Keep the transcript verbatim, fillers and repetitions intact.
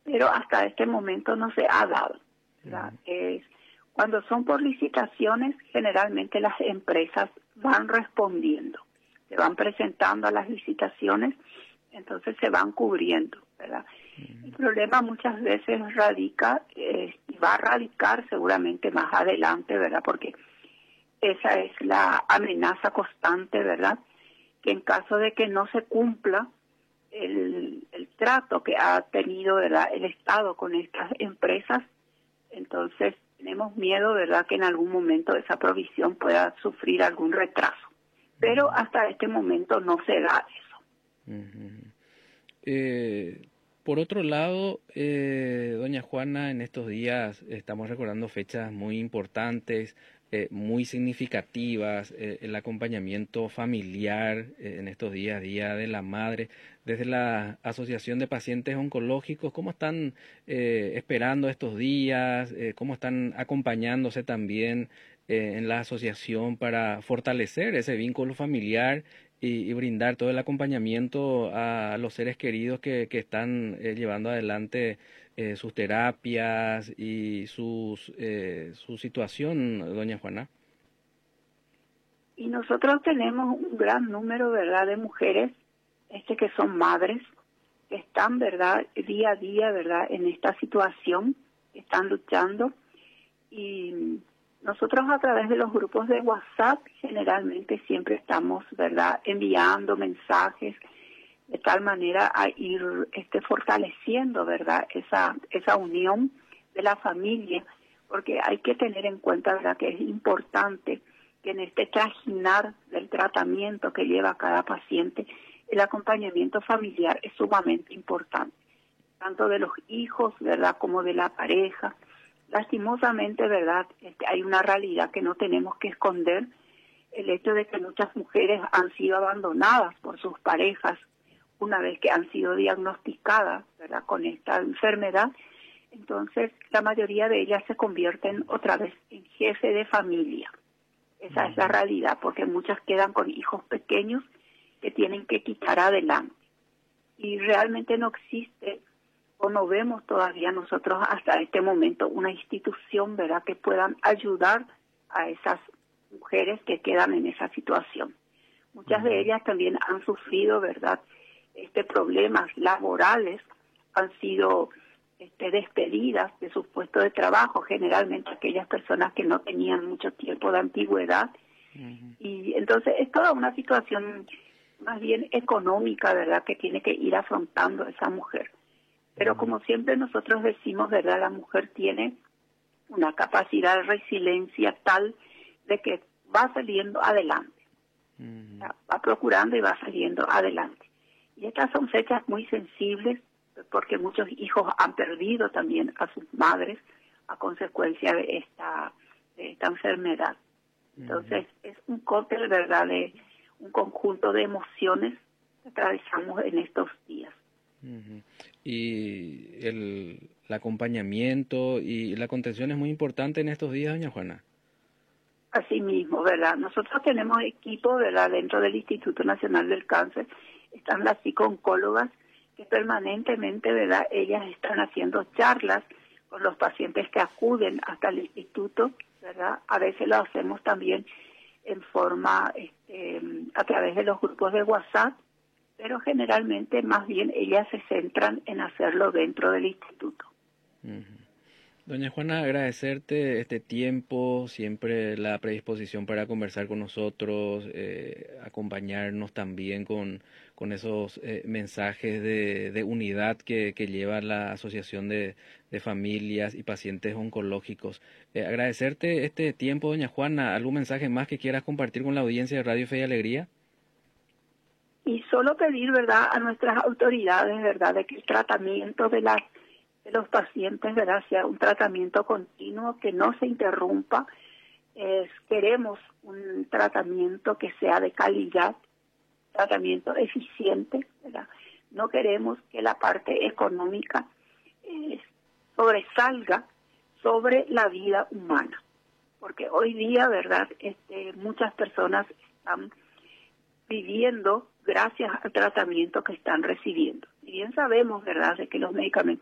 pero hasta este momento no se ha dado, ¿verdad? Mm. Es, cuando son por licitaciones, generalmente las empresas van respondiendo, se van presentando a las licitaciones, entonces se van cubriendo, ¿verdad? Mm. El problema muchas veces radica, eh, y va a radicar seguramente más adelante, ¿verdad? Porque esa es la amenaza constante, ¿verdad? Que en caso de que no se cumpla el, el trato que ha tenido, ¿verdad?, el Estado con estas empresas, entonces tenemos miedo, ¿verdad?, que en algún momento esa provisión pueda sufrir algún retraso. Pero hasta este momento no se da eso. Uh-huh. Eh, por otro lado, eh, doña Juana, en estos días estamos recordando fechas muy importantes, eh, muy significativas, eh, el acompañamiento familiar eh, en estos días, Día de la Madre. Desde la Asociación de Pacientes Oncológicos, ¿cómo están eh, esperando estos días? Eh, ¿Cómo están acompañándose también eh, en la asociación para fortalecer ese vínculo familiar y, y brindar todo el acompañamiento a los seres queridos que, que están eh, llevando adelante eh, sus terapias y sus eh, su situación, doña Juana? Y nosotros tenemos un gran número, ¿verdad?, de mujeres este que son madres, que están, ¿verdad?, día a día, ¿verdad?, en esta situación, que están luchando. Y nosotros a través de los grupos de WhatsApp generalmente siempre estamos, ¿verdad?, enviando mensajes de tal manera a ir este fortaleciendo, ¿verdad?, esa esa unión de la familia, porque hay que tener en cuenta, ¿verdad?, que es importante que en este trajinar del tratamiento que lleva cada paciente, el acompañamiento familiar es sumamente importante, tanto de los hijos, ¿verdad?, como de la pareja. Lastimosamente, ¿verdad?, este, hay una realidad que no tenemos que esconder, el hecho de que muchas mujeres han sido abandonadas por sus parejas una vez que han sido diagnosticadas, ¿verdad?, con esta enfermedad. Entonces, la mayoría de ellas se convierten otra vez en jefe de familia. Esa es la realidad, porque muchas quedan con hijos pequeños que tienen que quitar adelante. Y realmente no existe, o no vemos todavía nosotros hasta este momento, una institución, ¿verdad?, que puedan ayudar a esas mujeres que quedan en esa situación. Muchas de ellas también han sufrido, ¿verdad?, este problemas laborales, han sido este, despedidas de sus puestos de trabajo, generalmente aquellas personas que no tenían mucho tiempo de antigüedad. Uh-huh. Y entonces es toda una situación más bien económica, ¿verdad?, que tiene que ir afrontando esa mujer. Pero uh-huh. como siempre nosotros decimos, ¿verdad?, la mujer tiene una capacidad de resiliencia tal de que va saliendo adelante. Uh-huh. O sea, va procurando y va saliendo adelante. Y estas son fechas muy sensibles porque muchos hijos han perdido también a sus madres a consecuencia de esta, de esta enfermedad. Entonces, uh-huh. es un cóctel, ¿verdad?, de un conjunto de emociones que atravesamos en estos días. Uh-huh. Y el, el acompañamiento y la contención es muy importante en estos días, doña Juana. Así mismo, ¿verdad? Nosotros tenemos equipo, ¿verdad?, dentro del Instituto Nacional del Cáncer. Están las psico-oncólogas que permanentemente, ¿verdad?, ellas están haciendo charlas con los pacientes que acuden hasta el instituto, ¿verdad? A veces lo hacemos también en forma, este, a través de los grupos de WhatsApp, pero generalmente más bien ellas se centran en hacerlo dentro del instituto. Uh-huh. Doña Juana, agradecerte este tiempo, siempre la predisposición para conversar con nosotros, eh, acompañarnos también con, con esos eh, mensajes de, de unidad que, que lleva la Asociación de, de Familias y Pacientes Oncológicos. Eh, agradecerte este tiempo, doña Juana. ¿Algún mensaje más que quieras compartir con la audiencia de Radio Fe y Alegría? Y solo pedir, ¿verdad?, a nuestras autoridades, ¿verdad?, de que el tratamiento de las de los pacientes, ¿verdad?, sea un tratamiento continuo, que no se interrumpa. Eh, queremos un tratamiento que sea de calidad, tratamiento eficiente, ¿verdad? No queremos que la parte económica eh, sobresalga sobre la vida humana, porque hoy día, ¿verdad?, este, muchas personas están viviendo gracias al tratamiento que están recibiendo. Y bien sabemos, ¿verdad?, de que los medicamentos